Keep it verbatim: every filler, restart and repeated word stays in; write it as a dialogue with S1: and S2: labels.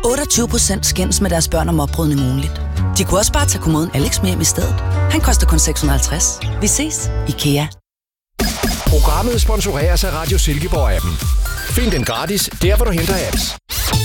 S1: otteogtyve procent skændes med deres børn om opbrydning ugenligt. De kunne også bare tage kommoden Alex med hjem i stedet. Han koster kun seks hundrede og halvtreds. Vi ses. IKEA.
S2: Programmet sponsoreres af Radio Silkeborg-appen. Find den gratis, der hvor du henter apps.